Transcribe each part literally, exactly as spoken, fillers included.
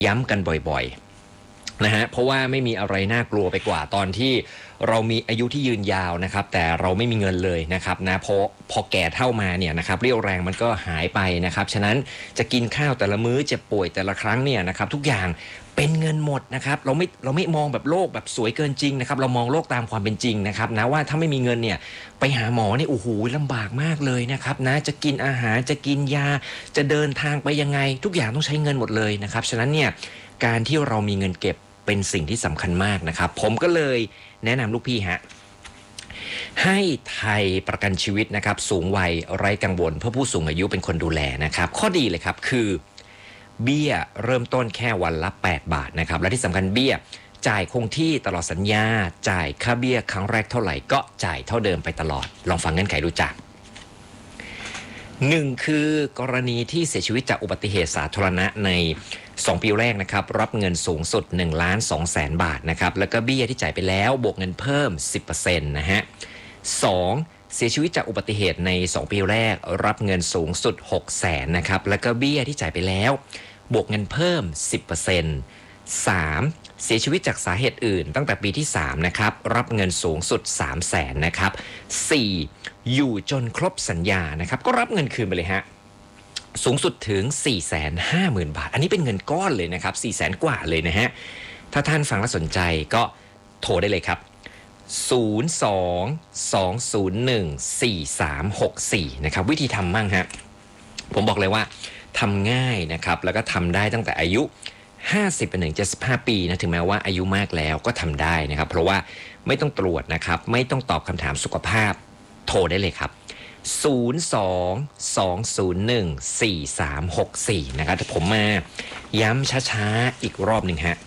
ย้ำกันบ่อยๆนะฮะเพราะว่าไม่มีอะไรน่ากลัวไปกว่าตอนที่เรามีอายุที่ยืนยาวนะครับแต่เราไม่มีเงินเลยนะครับนะพอพอแก่เท่ามาเนี่ยนะครับเรี่ยวแรงมันก็หายไปนะครับฉะนั้นจะกินข้าวแต่ละมื้อเจ็บป่วยแต่ละครั้งเนี่ยนะครับทุกอย่างเป็นเงินหมดนะครับเราไม่เราไม่มองแบบโลกแบบสวยเกินจริงนะครับเรามองโลกตามความเป็นจริงนะครับนะว่าถ้าไม่มีเงินเนี่ยไปหาหมอเนี่ยโอ้โหลำบากมากเลยนะครับนะจะกินอาหารจะกินยาจะเดินทางไปยังไงทุกอย่างต้องใช้เงินหมดเลยนะครับฉะนั้นเนี่ยการที่เรามีเงินเก็บเป็นสิ่งที่สำคัญมากนะครับผมก็เลยแนะนำลูกพี่ฮะให้ไทยประกันชีวิตนะครับสูงวัยไร้กังวลเพื่อผู้สูงอายุเป็นคนดูแลนะครับข้อดีเลยครับคือเบี้ยเริ่มต้นแค่วันละแปดบาทนะครับและที่สำคัญเบี้ยจ่ายคงที่ตลอดสัญญาจ่ายค่าเบี้ยครั้งแรกเท่าไหร่ก็จ่ายเท่าเดิมไปตลอดลองฟังเงื่อนไขดูจ้ะหนึ่งคือกรณีที่เสียชีวิตจากอุบัติเหตุสาธารณะในสองปีแรกนะครับรับเงินสูงสุดหนึ่งล้านสองแสนบาทนะครับแล้วก็เบี้ยที่จ่ายไปแล้วบวกเงินเพิ่ม สิบเปอร์เซ็นต์ นะฮะสองเสียชีวิตจากอุบัติเหตุในสองปีแรกรับเงินสูงสุดหกแสนนะครับแล้วก็เบี้ยที่จ่ายไปแล้วบวกเงินเพิ่ม สิบเปอร์เซ็นต์ สามเสียชีวิตจากสาเหตุอื่นตั้งแต่ปีที่สามนะครับรับเงินสูงสุดสามแสนนะครับสี่อยู่จนครบสัญญานะครับก็รับเงินคืนไปเลยฮะสูงสุดถึง สี่แสนห้าหมื่น บาทอันนี้เป็นเงินก้อนเลยนะครับ สี่แสน กว่าเลยนะฮะถ้าท่านฟังแล้วสนใจก็โทรได้เลยครับศูนย์ สอง สอง ศูนย์ หนึ่ง สี่ สาม หก สี่นะครับวิธีทำมั่งฮะผมบอกเลยว่าทำง่ายนะครับแล้วก็ทำได้ตั้งแต่อายุห้าสิบไปถึงเจ็ดสิบห้าปีนะถึงแม้ว่าอายุมากแล้วก็ทำได้นะครับเพราะว่าไม่ต้องตรวจนะครับไม่ต้องตอบคำถามสุขภาพโทรได้เลยครับศูนย์ สอง สอง ศูนย์ หนึ่ง สี่ สาม หก สี่นะครับแต่ผมมาย้ำช้าๆอีกรอบหนึ่งฮะ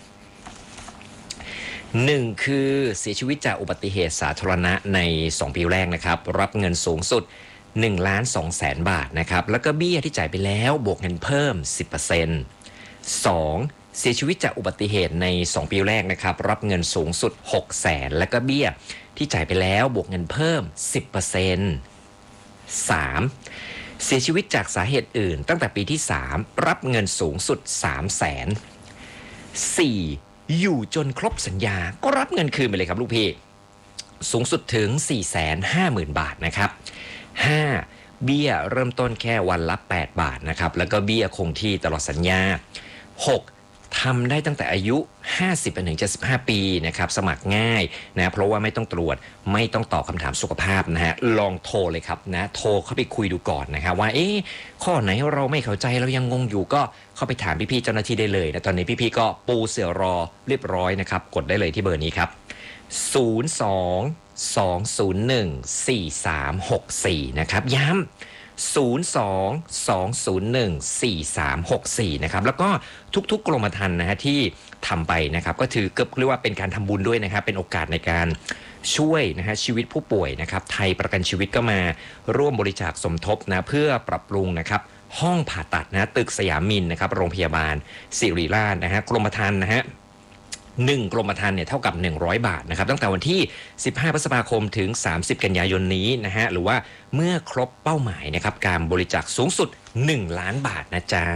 หนึ่งคือเสียชีวิตจากอุบัติเหตุสาธารณะในสองปีแรกนะครับรับเงินสูงสุดหนึ่งล้านสองแสนบาทนะครับแล้วก็เบี้ยที่จ่ายไปแล้วบวกเงินเพิ่ม สิบเปอร์เซ็นต์ สองเสียชีวิตจากอุบัติเหตุในสองปีแรกนะครับรับเงินสูงสุดหกแสนแล้วก็เบี้ยที่จ่ายไปแล้วบวกเงินเพิ่ม สิบเปอร์เซ็นต์ สามเสียชีวิตจากสาเหตุอื่นตั้งแต่ปีที่สามรับเงินสูงสุดสามแสน สี่อยู่จนครบสัญญาก็รับเงินคืนไปเลยครับลูกพี่สูงสุดถึง สี่แสนห้าหมื่น บาทนะครับห้าเบี้ยเริ่มต้นแค่วันละแปดบาทนะครับแล้วก็เบี้ยคงที่ตลอดสัญญาหกทำได้ตั้งแต่อายุห้าสิบไปถึงเจ็ดสิบห้าปีนะครับสมัครง่ายนะเพราะว่าไม่ต้องตรวจไม่ต้องตอบคำถามสุขภาพนะฮะลองโทรเลยครับนะโทรเข้าไปคุยดูก่อนนะครับว่าเอ๊ะข้อไหนเราไม่เข้าใจเรายังงงอยู่ก็เข้าไปถามพี่ๆเจ้าหน้าที่ได้เลยนะตอนนี้พี่ๆก็ปูเสื่อรอเรียบร้อยนะครับกดได้เลยที่เบอร์นี้ครับศูนย์ สอง สอง ศูนย์ หนึ่ง สี่ สาม หก สี่นะครับย้ำศูนย์ สอง สอง ศูนย์ หนึ่ง สี่ สาม หก สี่นะครับแล้วก็ทุกๆกรมธรรม์นะฮะที่ทำไปนะครับก็ถือเรียกว่าเป็นการทำบุญด้วยนะครับเป็นโอกาสในการช่วยนะฮะชีวิตผู้ป่วยนะครับไทยประกันชีวิตก็มาร่วมบริจาคสมทบนะเพื่อปรับปรุงนะครับห้องผ่าตัดนะตึกสยามมินนะครับโรงพยาบาลศิริราชนะฮะกรมธรรม์นะฮะหนึ่งกรมธรรม์เนี่ยเท่ากับหนึ่งร้อยบาทนะครับตั้งแต่วันที่สิบห้าพฤษภาคมถึงสามสิบกันยายนนี้นะฮะหรือว่าเมื่อครบเป้าหมายนะครับการบริจาคสูงสุดหนึ่งล้านบาทนะจ๊ะ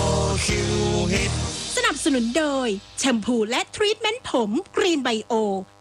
สนับสนุนโดยแชมพูและทรีทเมนต์ผมกรีนไบโอ